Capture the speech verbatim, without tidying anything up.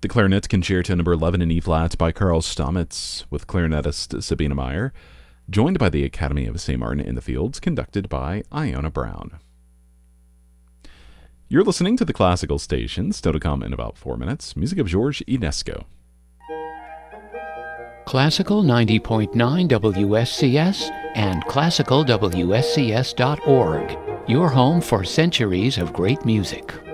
The clarinet Concerto number eleven in E-flat by Karl Stamitz, with clarinetist Sabina Meyer, joined by the Academy of Saint Martin in the Fields, conducted by Iona Brown. You're listening to the Classical Station, still to come in about four minutes. Music of George Enesco. Classical ninety point nine W S C S and classical W S C S dot org, your home for centuries of great music.